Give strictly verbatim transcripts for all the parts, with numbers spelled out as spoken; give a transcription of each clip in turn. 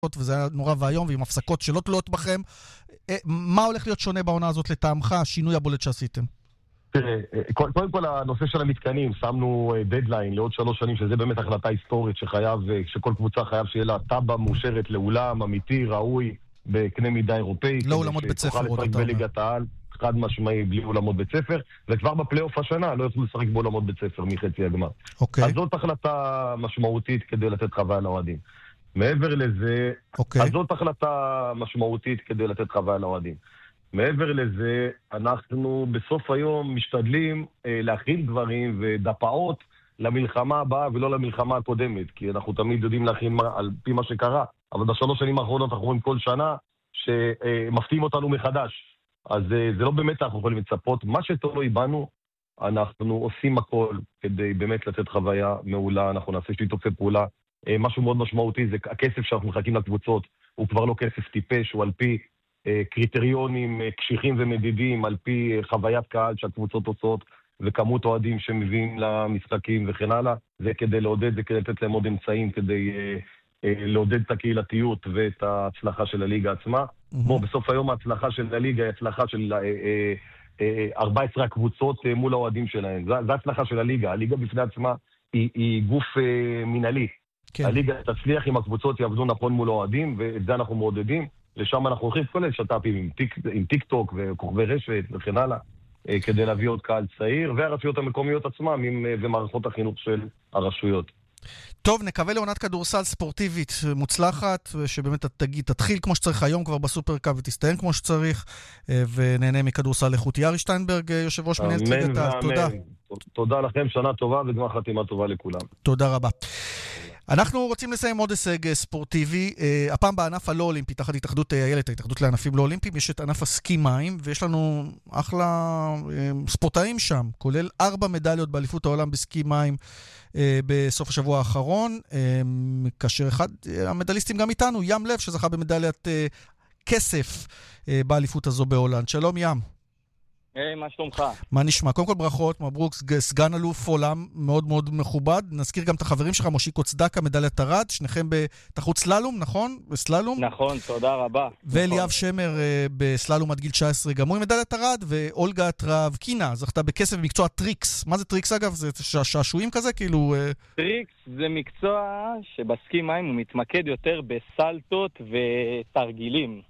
וזה היה נורא והיום, ועם הפסקות שלא תלויות בכם. מה הולך להיות שונה בעונה הזאת לטעמך, השינוי הבולט שעשיתם? תראה, קודם כל הנושא של המתקנים, שמנו דדליין לעוד שלוש שנים, שזה באמת החלטה היסטורית שחייב, שכל קבוצה חייב שיהיה לה טאבה מאושרת לאולם אמיתי, ראוי, בקנה מידה אירופאי. לא אולמות בית ספר, עוד אתה בליגת העל, חד משמעי, בלי אולמות בית ספר, וכבר בפלייאוף השנה לא יוכלו לשחק באולמות בית ספר מחצי הגמר. אוקיי. אז זאת החלטה משמעותית כדי לתת חוויה לאוהדים. מעבר לזה, אוקיי. אז זאת החלטה משמעותית כדי לתת חוויה לאוהדים. מעבר לזה, אנחנו בסוף היום משתדלים אה, להכין דברים ודפאות למלחמה הבאה ולא למלחמה הקודמת, כי אנחנו תמיד יודעים להכין מה, על פי מה שקרה, אבל בשלוש שנים האחרונות אנחנו רואים כל שנה שמפתיעים אותנו מחדש. אז אה, זה לא באמת אנחנו יכולים לצפות. מה שתלוי בנו, אנחנו עושים הכל כדי באמת לתת חוויה מעולה, אנחנו נעשה שיתופי פעולה. אה, משהו מאוד משמעותי זה הכסף שאנחנו מחכים לקבוצות, הוא כבר לא כסף טיפש, הוא על פי קריטריונים קשיחים ומדידים, על פי חוויית קהל שהקבוצות עושות, וכמות אוהדים שמביאים למשחקים וכן הלאה. זה כדי לעודד, זה כדי לתת להם עוד אמצעים, כדי לעודד את הקהילתיות ואת ההצלחה של הליגה עצמה. בוא, בסוף היום ההצלחה של הליגה היא הצלחה של ארבע עשרה הקבוצות מול האוהדים שלהם. זו הצלחה של הליגה. הליגה בפני עצמה היא, היא גוף מנהלי. כן. הליגה תצליח אם הקבוצות יעבדו נכון מול האוהדים, ואת זה אנחנו מעודדים. לשם אנחנו הולכים כולל שטאפים עם, טיק, עם טיק טוק וכוכבי רשת וכן הלאה, כדי להביא עוד קהל צעיר, והרשויות המקומיות עצמם ומערכות החינוך של הרשויות. טוב, נקווה לעונת כדורסל ספורטיבית מוצלחת, שבאמת תתחיל כמו שצריך היום כבר בסופרקאפ ותסתיים כמו שצריך, ונהנה מכדורסל איכותי. ארי שטיינברג, יושב ראש מנהלת ליגת העל, תודה. תודה לכם, שנה טובה וגמר חתימה טובה לכולם. תודה רבה. אנחנו רוצים לסיים עוד הישג ספורטיבי, uh, הפעם בענף הלא אולימפי, תחת התאחדות איילת, ההתאחדות לענפים לא אולימפיים, יש את ענף הסקי מים, ויש לנו אחלה uh, ספורטאים שם, כולל ארבע מדליות באליפות העולם בסקי מים uh, בסוף השבוע האחרון, uh, כאשר אחד uh, המדליסטים גם איתנו, ים לב, שזכה במדליית uh, כסף uh, באליפות הזו בהולנד. שלום ים. היי, מה שלומך? מה נשמע? קודם כל ברכות, מברוק, סגן אלוף עולם מאוד מאוד מכובד. נזכיר גם את החברים שלך, מושיקו צדקה, מדליית ארד, שניכם בתחרות סללום, נכון? בסללום? נכון, תודה רבה. ואליאב שמר בסללום עד גיל תשע עשרה, גם הוא עם מדליית ארד, ואולגה טרבקינה, זכתה בכסף במקצוע טריקס. מה זה טריקס אגב? זה שעשועים כזה? כאילו... טריקס זה מקצוע שבסקי מים הוא מתמקד יותר בסלטות ותרגילים.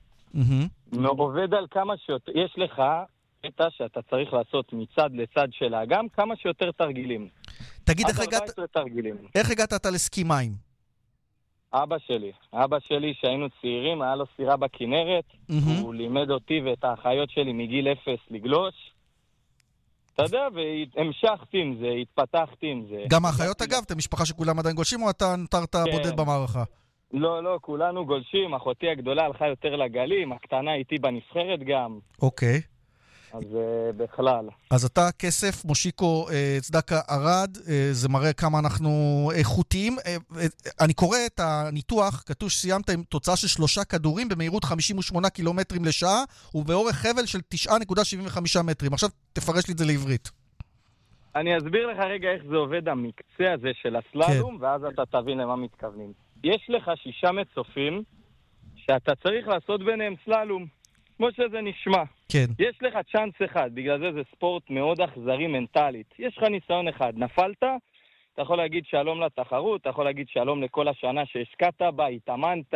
עובד על כמה שיותר... יש לך... שאתה צריך לעשות מצד לצד של האגם כמה שיותר תרגילים. תגיד, איך הגעת... איך הגעת אתה לסקי מים? אבא שלי. אבא שלי, שהיינו צעירים, היה לו סירה בכנרת, הוא לימד אותי ואת האחיות שלי מגיל אפס לגלוש. אתה יודע, והמשכתי עם זה, התפתחתי עם זה. גם האחיות אגב, אתם משפחה שכולם עדיין גולשים, או אתה נותרת בודד במערכה? לא, לא, כולנו גולשים, אחותי הגדולה הלכה יותר לגלים, הקטנה איתי בנבחרת גם. אוקיי. אז uh, בכלל. אז אתה כסף, מושיקו uh, צדקה ארד, uh, זה מראה כמה אנחנו איכותיים. Uh, uh, אני קורא את הניתוח, כתוב שסיימת עם תוצאה של שלושה כדורים במהירות חמישים ושמונה קילומטרים לשעה, ובאורך חבל של תשע נקודה שבעים וחמש מטרים. עכשיו תפרש לי את זה לעברית. אני אסביר לך רגע איך זה עובד המקצה הזה של הסללום, כן. ואז אתה תבין למה מתכוונים. יש לך שישה מצופים שאתה צריך לעשות ביניהם סללום. כמו שזה נשמע. כן. יש לך צ'אנס אחד, בגלל זה זה ספורט מאוד אכזרי מנטלית. יש לך ניסיון אחד, נפלת, אתה יכול להגיד שלום לתחרות, אתה יכול להגיד שלום לכל השנה שהשקעת בה, התאמנת,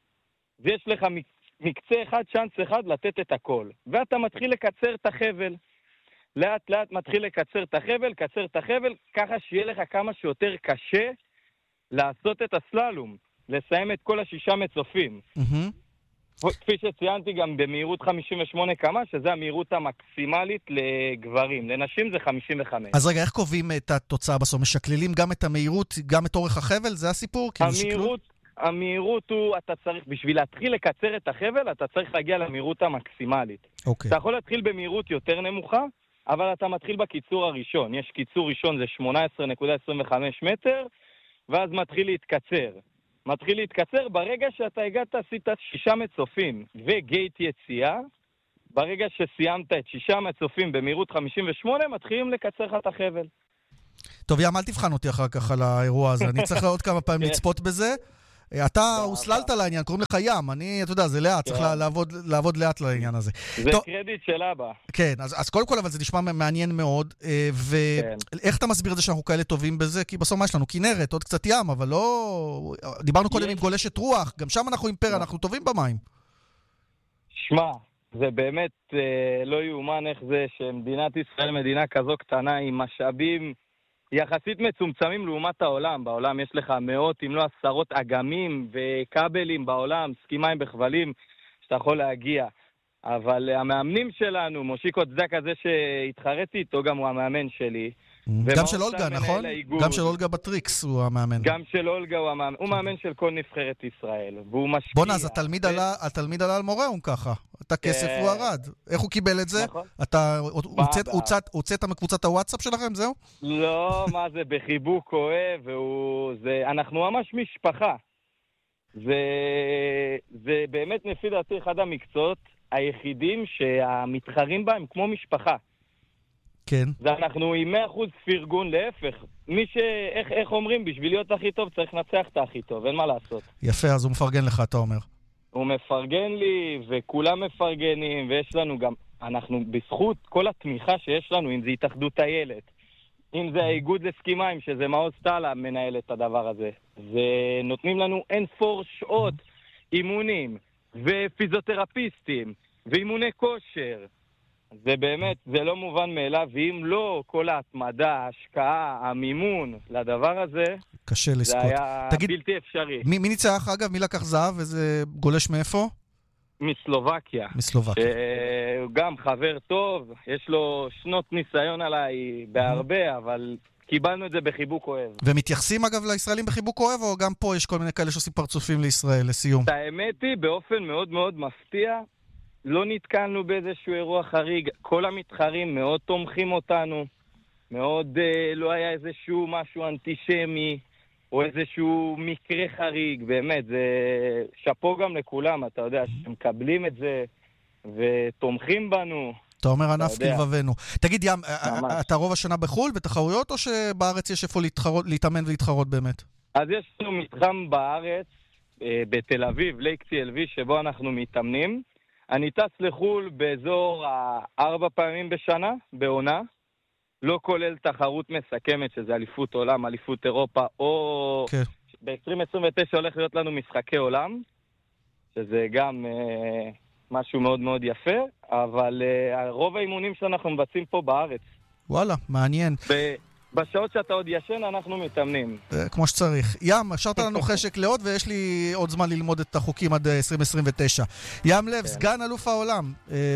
ויש לך מקצה אחד, צ'אנס אחד, לתת את הכל. ואתה מתחיל לקצר את החבל. לאט לאט מתחיל לקצר את החבל, קצר את החבל, ככה שיהיה לך כמה שיותר קשה לעשות את הסללום, לסיים את כל השישה מצופים. אהה. כפי שציינתי גם במהירות חמישים ושמונה קמ"ש, שזה המהירות המקסימלית לגברים. לנשים זה חמישים וחמש. אז רגע, איך קובעים את התוצאה בסוף? משקללים גם את המהירות, גם את אורך החבל? זה הסיפור? המהירות, המהירות הוא, אתה צריך, בשביל להתחיל לקצר את החבל, אתה צריך להגיע למהירות המקסימלית. אוקיי. אתה יכול להתחיל במהירות יותר נמוכה, אבל אתה מתחיל בקיצור הראשון. יש קיצור ראשון, זה שמונה עשרה נקודה עשרים וחמש מטר, ואז מתחיל להתקצר. מתחיל להתקצר, ברגע שאתה הגעת עשית שישה מצופים וגייט יציאה, ברגע שסיימת את שישה מצופים במהירות חמישים ושמונה, מתחילים לקצר לך את החבל. טוב, ים, אל תבחן אותי אחר כך על האירוע הזה, אני צריך לעוד כמה פעמים לצפות בזה, אתה הוסללת לעניין, קוראים לך ים, אני, אתה יודע, זה לאט, צריך לעבוד לאט לעניין הזה. זה קרדיט של אבא. כן, אז קודם כל, אבל זה נשמע מעניין מאוד, ואיך אתה מסביר את זה שאנחנו כאלה טובים בזה? כי בסוף מה יש לנו? כנרת, עוד קצת ים, אבל לא... דיברנו קודם עם גולשת רוח, גם שם אנחנו אימפריה, אנחנו טובים במים. שמע, זה באמת לא יאומן איך זה שמדינת ישראל, מדינה כזו קטנה עם משאבים יחסית מצומצמים לעומת העולם. בעולם יש לך מאות אם לא עשרות אגמים וכבלים בעולם, סקימיים בכבלים שאתה יכול להגיע. אבל המאמנים שלנו, מושיקו צדק הזה שהתחרתי איתו, גם הוא המאמן שלי. גם של אולגה, נכון? גם של אולגה בטריקס הוא המאמן. גם של אולגה הוא המאמן. הוא מאמן של כל נבחרת ישראל, והוא משקיע. בוא נאז, התלמיד עלה על מוראום ככה. אתה כסף הוא הרד. איך הוא קיבל את זה? אתה הוצאת מקבוצת הוואטסאפ שלכם, זהו? לא, מה זה, בחיבוק אוהב, אנחנו ממש משפחה. זה באמת לפי דעתי אחד המקצועות היחידים שהמתחרים בהם כמו משפחה. כן. ואנחנו עם מאה אחוז פרגון, להפך. מי ש... איך, איך אומרים, בשביל להיות הכי טוב צריך לנצח את הכי טוב, אין מה לעשות. יפה, אז הוא מפרגן לך, אתה אומר. הוא מפרגן לי, וכולם מפרגנים, ויש לנו גם... אנחנו בזכות כל התמיכה שיש לנו, אם זה התאחדות הילד, אם זה האיגוד לסקימיים, שזה מעוז טלה מנהל את הדבר הזה. ונותנים לנו אין ספור שעות אימונים, ופיזיותרפיסטים, ואימוני כושר. זה באמת, זה לא מובן מאליו, ואם לא, כל ההתמדה, ההשקעה, המימון לדבר הזה, קשה לזכות. זה היה תגיד, בלתי אפשרי. מי, מי ניצח, אגב? מי לקח זהב? איזה גולש מאיפה? מסלובקיה. מסלובקיה. שהוא גם חבר טוב, יש לו שנות ניסיון עליי בהרבה, אבל קיבלנו את זה בחיבוק אוהב. ומתייחסים אגב לישראלים בחיבוק אוהב, או גם פה יש כל מיני כאלה שעושים פרצופים לישראל, לסיום? האמת היא, באופן מאוד מאוד מפתיע, לא נתקלנו באיזשהו אירוע חריג. כל המתחרים מאוד תומכים אותנו. מאוד אה, לא היה איזשהו משהו אנטישמי, או איזשהו מקרה חריג. באמת, זה שפו גם לכולם, אתה יודע, שמקבלים את זה ותומכים בנו. אתה אומר ענף כלבבנו. תגיד, ים, אתה רוב השנה בחול בתחרויות, או שבארץ יש איפה להתאמן ולהתחרות באמת? אז יש לנו מתחם בארץ, אה, בתל אביב, לייק סי אל וי, שבו אנחנו מתאמנים. אני טס לחול באזור ארבע פעמים בשנה, בעונה, לא כולל תחרות מסכמת, שזה אליפות עולם, אליפות אירופה, או כן. ב-עשרים עשרים ותשע הולך להיות לנו משחקי עולם, שזה גם אה, משהו מאוד מאוד יפה, אבל אה, רוב האימונים שאנחנו מבצעים פה בארץ. וואלה, מעניין. ב- בשעות שאתה עוד ישן, אנחנו מתאמנים. כמו שצריך. ים, אפשרת לנו חשק לעוד, ויש לי עוד זמן ללמוד את החוקים עד עשרים עשרים ותשע. ים לב, סגן אלוף העולם,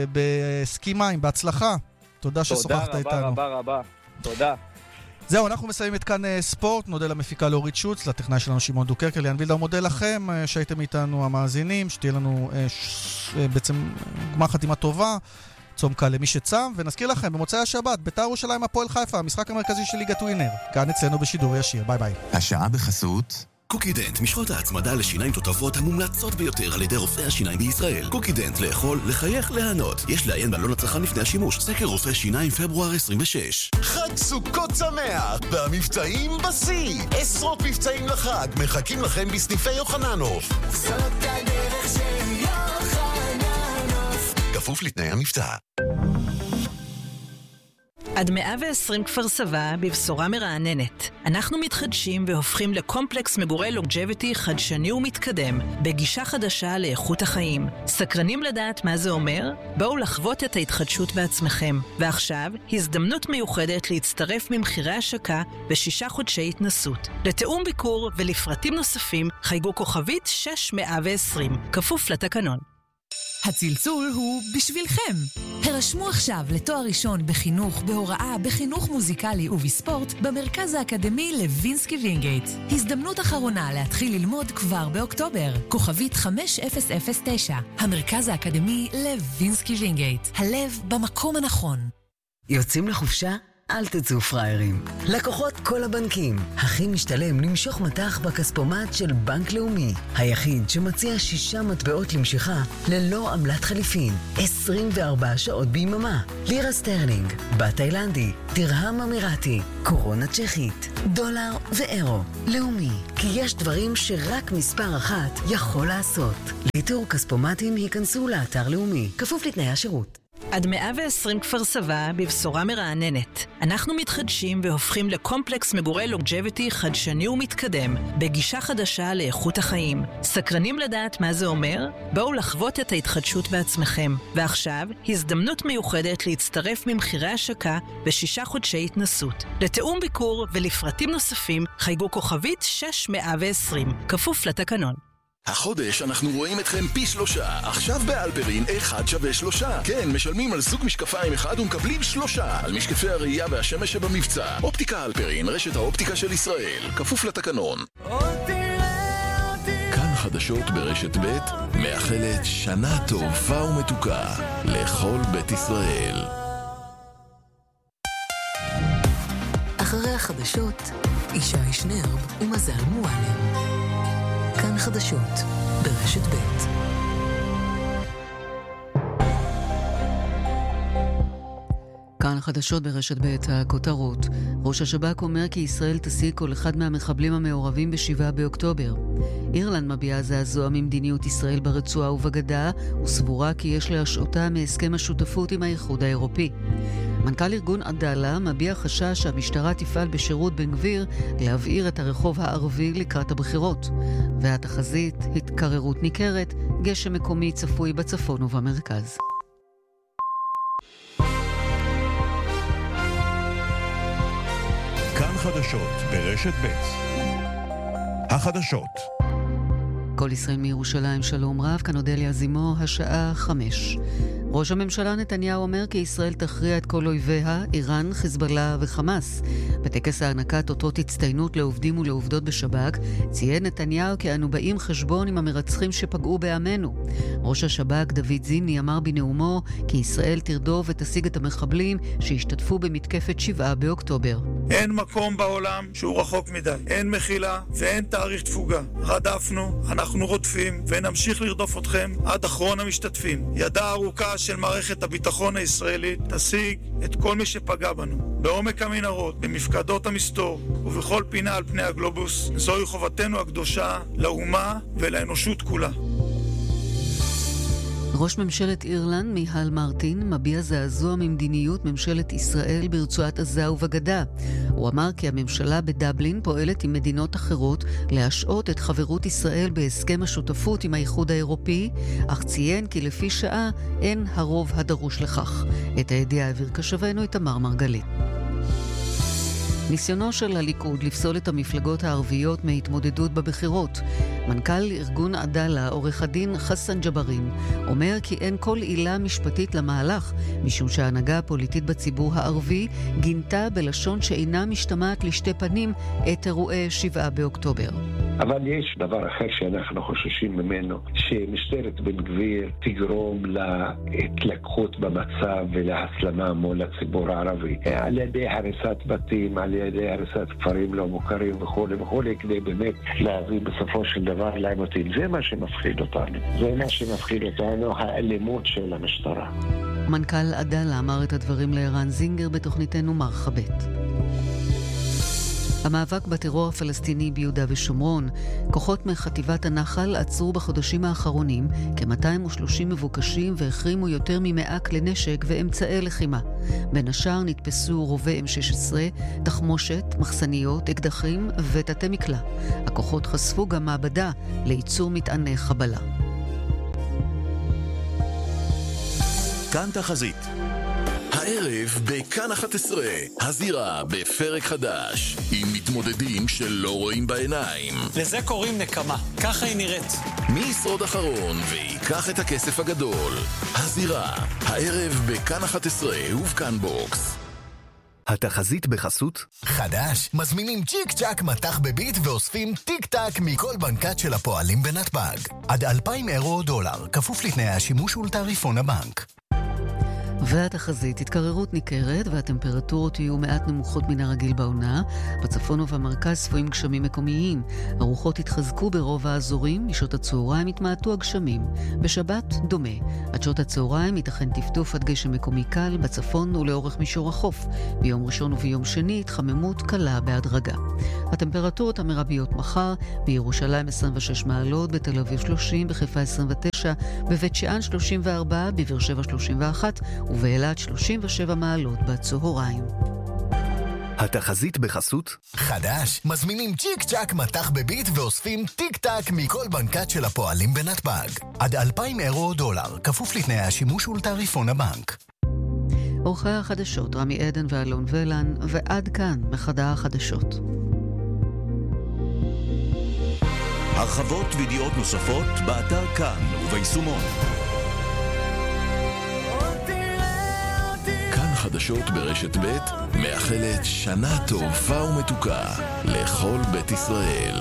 בסקי מים, בהצלחה. תודה ששוחחת איתנו. תודה רבה רבה רבה. תודה. זהו, אנחנו מסיימים את כאן ספורט. נודה למפיקה לאורית שוץ, לטכנאי שלנו שמעון דוקרקר, ליאן וילדר. מודה לכם שהייתם איתנו המאזינים, שתהיה לנו בעצם גמר חתימה טובה. צום קל למי שצם, ונזכיר לכם, במוצאי השבת, בית"ר ירושלים הפועל חיפה, המשחק המרכזי של ליגת ווינר, כאן אצלנו בשידור ישיר. ביי ביי. השעה בחסות קוקידנט, משחות ההצמדה לשיניים תותבות המומלצות ביותר על ידי רופאי השיניים בישראל. קוקידנט, לאכול, לחייך, ליהנות. יש לעיין בעלון הצרכן לפני השימוש. סקר רופא שיניים פברואר עשרים ושש. חג סוכות שמח, והמבצעים בשיא. עשרות מבצעים לחג, מחכים לכם בסניפי יוחננוף. זאת הדרך של יוחננוף. כפוף לתנאי המבצע. עד מאה ועשרים כפר סבא בבשורה מרעננת. אנחנו מתחדשים והופכים לקומפלקס מגורי לונג'ביטי חדשני ומתקדם, בגישה חדשה לאיכות החיים. סקרנים לדעת מה זה אומר? בואו לחוות את ההתחדשות בעצמכם. ועכשיו, הזדמנות מיוחדת להצטרף ממחירי השקה בשישה חודשי התנסות. לתאום ביקור ולפרטים נוספים, חייגו כוכבית שש מאה ועשרים, כפוף לתקנון. הצלצול הוא בשבילכם. הרשמו עכשיו לתואר ראשון בחינוך, בהוראה, בחינוך מוזיקלי ובספורט במרכז האקדמי לוינסקי וינגייט. הזדמנות אחרונה להתחיל ללמוד כבר באוקטובר. כוכבית חמש אפס אפס תשע. המרכז האקדמי לוינסקי וינגייט. הלב במקום הנכון. יוצאים לחופשה? אל תצאו פריירים. לקוחות כל הבנקים, הכי משתלם למשוך מטח בכספומט של בנק לאומי, היחיד שמציע שישה מטבעות למשיכה ללא עמלת חליפין, עשרים וארבע שעות ביממה. לירה סטרלינג, בת תאילנדי, דרהם אמירתי, קורונה צ'כית, דולר ואירו. לאומי, כי יש דברים שרק מספר אחת יכול לעשות. לאיתור כספומטים היכנסו לאתר לאומי, כפוף לתנאי השירות. עד מאה ועשרים כפר סבא בבשורה מרעננת. אנחנו מתחדשים והופכים לקומפלקס מגורי לונג'ביטי חדשני ומתקדם, בגישה חדשה לאיכות החיים. סקרנים לדעת מה זה אומר? בואו לחוות את ההתחדשות בעצמכם. ועכשיו, הזדמנות מיוחדת להצטרף ממחירי השקה בשישה חודשי התנסות. לתאום ביקור ולפרטים נוספים, חייגו כוכבית שש מאה ועשרים, כפוף לתקנון. החודש אנחנו רואים אתכם פי שלושה. עכשיו באלפרין אחד שווה שלושה. כן, משלמים על סוג משקפיים אחד ומקבלים שלושה על משקפי הראייה והשמש שבמבצע. אופטיקה אלפרין, רשת האופטיקה של ישראל, כפוף לתקנון. כאן חדשות ברשת ב' מאחלת שנה טובה ומתוקה לכל בית ישראל. אחרי החדשות, ישי שנרב ומזל מועלם. כאן חדשות ברשת ב'. כאן חדשות ברשת ב', הכותרות. ראש השב"כ אומר כי ישראל תשיג כל אחד מהמחבלים המעורבים בשבעה באוקטובר. אירלנד מביעה זעזוע ממדיניות ישראל ברצועה ובגדה, וסבורה כי יש להשעותה מהסכם השותפות עם האיחוד האירופי. מנכ"ל ארגון עדאלה מביע חשש שהמשטרה תפעל בשירות בן גביר להבעיר את הרחוב הערבי לקראת הבחירות. והתחזית, התקררות ניכרת, גשם מקומי צפוי בצפון ובמרכז. כאן חדשות ברשת ב'. החדשות. כל ישראל מירושלים, שלום רב, כאן אודליה זימו, השעה חמש. ראש הממשלה נתניהו אומר כי ישראל תכריע את כל אויביה, איראן, חיזבאללה וחמאס. בטקס הענקת אותות הצטיינות לעובדים ולעובדות בשב"כ, ציין נתניהו כי אנו באים חשבון עם המרצחים שפגעו בעמנו. ראש השב"כ דוד זימני אמר בנאומו כי ישראל תרדוף ותשיג את המחבלים שהשתתפו במתקפת שבעה באוקטובר. אין מקום בעולם שהוא רחוק מדי. אין מחילה ואין תאריך תפוגה. רדפנו, אנחנו רודפים ונמשיך לרדוף אתכם עד אחרון המשתתפים. ידה ארוכה של מערכת הביטחון הישראלית תשיג את כל מי שפגע בנו. בעומק המנהרות, במפקדות המסתור ובכל פינה על פני הגלובוס, זוהי חובתנו הקדושה לאומה ולאנושות כולה. ראש ממשלת אירלנד מיהל מרטין מביע זעזוע ממדיניות ממשלת ישראל ברצועת עזה ובגדה. הוא אמר כי הממשלה בדבלין פועלת עם מדינות אחרות להשעות את חברות ישראל בהסכם השותפות עם האיחוד האירופי, אך ציין כי לפי שעה אין הרוב הדרוש לכך. את הידיעה העביר כשבנו איתמר מרגלית. ניסיונו של הליכוד לפסול את המפלגות הערביות מהתמודדות בבחירות. מנכ"ל ארגון עדאלה, עורך הדין חסן ג'בארין, אומר כי אין כל עילה משפטית למהלך, משום שההנהגה הפוליטית בציבור הערבי גינתה בלשון שאינה משתמעת לשתי פנים את אירועי שבעה באוקטובר. אבל יש דבר אחר שאנחנו חוששים ממנו, שמשטרת בן גביר תגרום להתלקחות במצב ולהסלמה מול הציבור הערבי. על ידי הריסת בתים, על ידי הריסת כפרים לא מוכרים וכו' וכו', כדי באמת להביא בסופו של דבר לעימותים. זה מה שמפחיד אותנו. זה מה שמפחיד אותנו, האלימות של המשטרה. מנכ"ל עדאלה אמר את הדברים לערן זינגר בתוכניתנו מרחבת. המאבק בטרור הפלסטיני ביהודה ושומרון. כוחות מחטיבת הנחל עצרו בחודשים האחרונים כ-מאתיים ושלושים מבוקשים והחרימו יותר ממאה כלי נשק ואמצעי לחימה. בין השאר נתפסו רובי אם שש עשרה, תחמושת, מחסניות, אקדחים ותתי מקלע. הכוחות חשפו גם מעבדה לייצור מטעני חבלה. כאן תחזית. הערב בכאן אחת עשרה, הזירה בפרק חדש, עם מתמודדים שלא רואים בעיניים. לזה קוראים נקמה, ככה היא נראית. מי ישרוד אחרון ויקח את הכסף הגדול? הזירה, הערב בכאן אחת עשרה ובכאן בוקס. התחזית בחסות חדש, מזמינים צ'יק צ'ק מתח בביט ואוספים טיק טק מכל בנקת של הפועלים בנתב"ג. עד אלפיים אירו או דולר, כפוף לתנאי השימוש ולתעריפון הבנק. והתחזית, התקררות ניכרת והטמפרטורות יהיו מעט נמוכות מן הרגיל בעונה. בצפון ובמרכז צפויים גשמים מקומיים. הרוחות יתחזקו ברוב האזורים, משעות הצהריים יתמעטו הגשמים. בשבת דומה. עד שעות הצהריים ייתכן טפטוף עד גשם מקומי קל בצפון ולאורך מישור החוף. ביום ראשון וביום שני התחממות קלה בהדרגה. הטמפרטורות המרביות מחר: בירושלים עשרים ושש מעלות, בתל אביב שלושים, בחיפה עשרים ותשע, בבית שאן שלושים וארבע, בבאר שבע שלושים ואחת ובאילת שלושים ושבע מעלות בצהריים. התחזית בחסות חדש, מזמינים צ'יק צ'ק מתח בביט ואוספים טיק טק מכל בנקת של הפועלים בנתב"ג. עד אלפיים אירו או דולר, כפוף לתנאי השימוש ולתעריפון הבנק. עורכי החדשות רמי עדן ואלון ולן, ועד כאן מחדר החדשות. הרחבות וידיעות נוספות באתר כאן וביישומון. כאן חדשות ברשת ב' מאחלת שנה טובה ומתוקה לכל בית ישראל.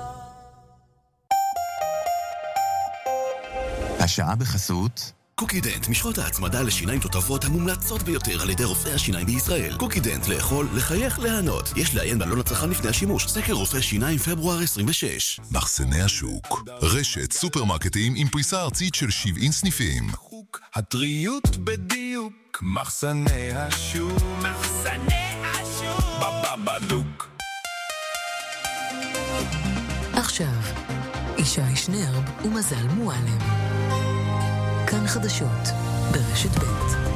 השעה בחסות קוקידנט, משחות ההצמדה לשיניים תותבות המומלצות ביותר על ידי רופאי השיניים בישראל. קוקידנט, לאכול, לחייך, להנות. יש לעיין בעלון הצרכן לפני השימוש. סקר רופא שיניים פברואר עשרים ושש. מחסני השוק, רשת סופרמרקטים עם פריסה ארצית של שבעים סניפים. הטריות בדיוק, מחסני השוק, מחסני השוק, בבבדוק. עכשיו, ישי שנרב ומזל מועלם. כאן חדשות ברשת ב'.